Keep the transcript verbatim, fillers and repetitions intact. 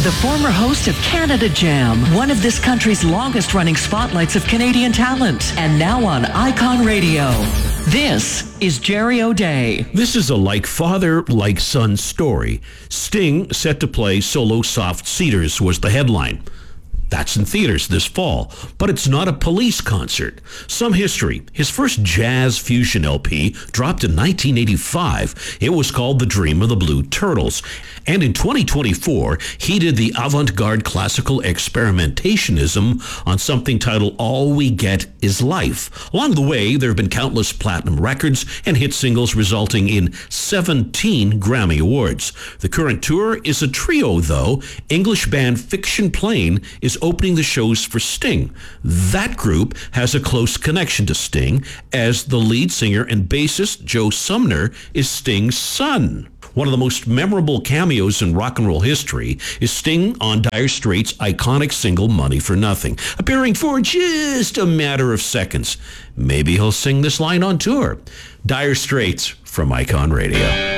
the former host of Canada Jam, one of this country's longest-running spotlights of Canadian talent, and now on Icon Radio. This is Jerry O'Day. This is a like father, like son story. Sting set to play solo Soft Cedars was the headline. That's in theaters this fall, but it's not a Police concert. Some history. His first jazz fusion L P dropped in nineteen eighty-five. It was called The Dream of the Blue Turtles. And in twenty twenty-four, he did the avant-garde classical experimentationism on something titled All We Get Is Life. Along the way, there have been countless platinum records and hit singles resulting in seventeen Grammy Awards. The current tour is a trio, though. English band Fiction Plane is opening the shows for Sting. That group has a close connection to Sting, as the lead singer and bassist Joe Sumner is Sting's son. One of the most memorable cameos in rock and roll history is Sting on Dire Straits' iconic single Money for Nothing, appearing for just a matter of seconds. Maybe he'll sing this line on tour. Dire Straits from Icon Radio.